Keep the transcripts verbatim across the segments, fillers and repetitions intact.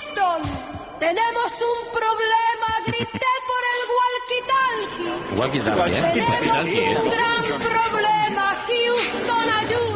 Houston, tenemos un problema, grité por el walkie-talkie. Walkie-talkie, ¿eh? Tenemos un gran problema, Houston,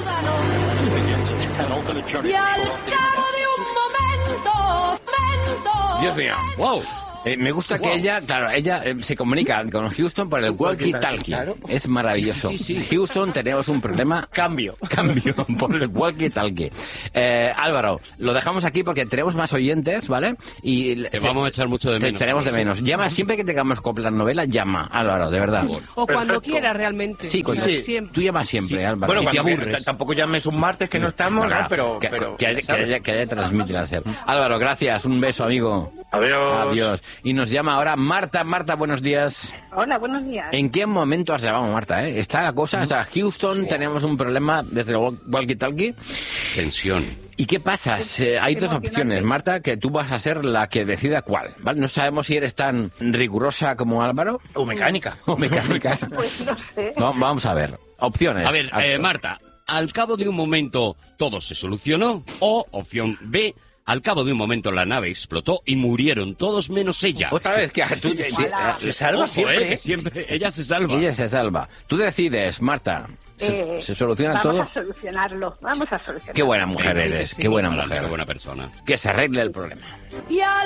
ayúdanos. Y al cabo de un momento, momento... Dios mío, wow. Eh, me gusta que wow. ella, claro, ella eh, se comunica con Houston por el walkie-talkie. Claro. Es maravilloso. Sí, sí, sí. Houston, tenemos un problema. Cambio. Cambio por el walkie-talkie. Eh, Álvaro, lo dejamos aquí porque tenemos más oyentes, ¿vale? Y te se, vamos a echar mucho de menos. Te echaremos de menos. Llama, siempre que tengamos coplas novela, llama, Álvaro, de verdad. O cuando quieras, realmente. Sí, con, sí. Siempre. Tú llamas siempre, sí. Álvaro. Bueno, si te aburres. Tampoco llames un martes que no estamos, no, no, ¿no? Pero, que, pero que, que, que, haya, que haya transmitido hacer. Álvaro, gracias. Un beso, amigo. Adiós. Adiós. Y nos llama ahora Marta. Marta, buenos días. Hola, buenos días. ¿En qué momento has llamado, Marta? ¿eh? Está la cosa, o sea, Houston, sí. tenemos un problema desde el walkie-talkie. Tensión. ¿Y qué pasa? Eh, hay dos opciones, Marta, que tú vas a ser la que decida cuál, ¿vale? No sabemos si eres tan rigurosa como Álvaro. O mecánica. O mecánica. Pues no sé. No, vamos a ver. Opciones. A ver, eh, Marta, al cabo de un momento todo se solucionó. O, opción B, al cabo de un momento la nave explotó y murieron todos menos ella. Otra vez que tú se, se salva Ojo, siempre, eh, siempre. Ella se salva. Ella se salva. Tú decides, Marta. ¿Se, eh, ¿se soluciona vamos todo? Vamos a solucionarlo. Vamos a solucionarlo. Qué buena mujer eres. Sí, qué buena sí, mujer. Qué buena persona. Que se arregle el problema. Y al